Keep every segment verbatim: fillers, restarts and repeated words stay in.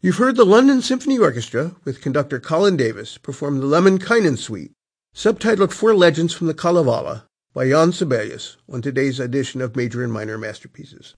You've heard the London Symphony Orchestra, with conductor Colin Davis, perform the Lemminkainen Suite, subtitled Four Legends from the Kalevala, by Jan Sibelius, on today's edition of Major and Minor Masterpieces.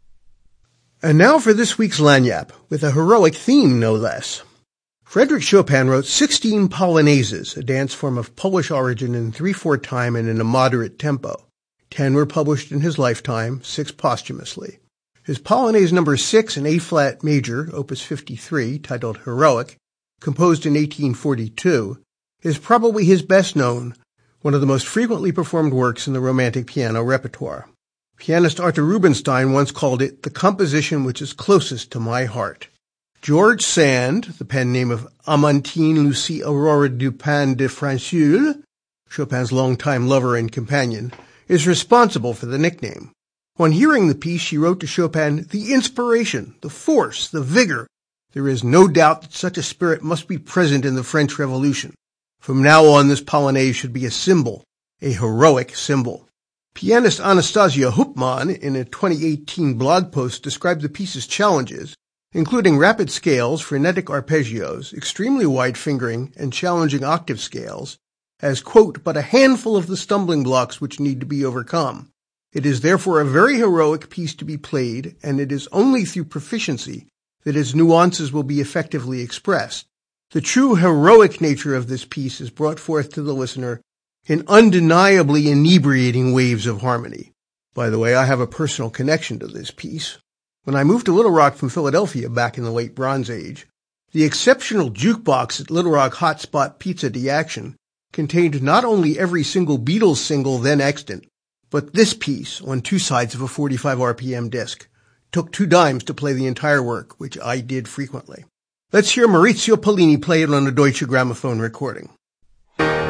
And now for this week's Lagniappe, with a heroic theme, no less. Frédéric Chopin wrote sixteen polonaises, a dance form of Polish origin in three four time and in a moderate tempo. Ten were published in his lifetime, six posthumously. His Polonaise number six in A-flat major, opus fifty-three, titled Heroic, composed in eighteen forty-two, is probably his best known, one of the most frequently performed works in the Romantic piano repertoire. Pianist Arthur Rubinstein once called it the composition which is closest to my heart. George Sand, the pen name of Amantine Lucie Aurore Dupin de Francheuil, Chopin's longtime lover and companion, is responsible for the nickname. On hearing the piece, she wrote to Chopin, "The inspiration, the force, the vigor. There is no doubt that such a spirit must be present in the French Revolution. From now on, this Polonaise should be a symbol, a heroic symbol." Pianist Anastasia Hupman, in a twenty eighteen blog post, described the piece's challenges, including rapid scales, frenetic arpeggios, extremely wide fingering, and challenging octave scales, as, quote, "but a handful of the stumbling blocks which need to be overcome. It is therefore a very heroic piece to be played, and it is only through proficiency that its nuances will be effectively expressed. The true heroic nature of this piece is brought forth to the listener in undeniably inebriating waves of harmony." By the way, I have a personal connection to this piece. When I moved to Little Rock from Philadelphia back in the late Bronze Age, the exceptional jukebox at Little Rock Hotspot Pizza de Action contained not only every single Beatles single then extant, but this piece on two sides of a forty-five R P M disc. Took two dimes to play the entire work, which I did frequently. Let's hear Maurizio Pollini play it on a Deutsche Grammophon recording.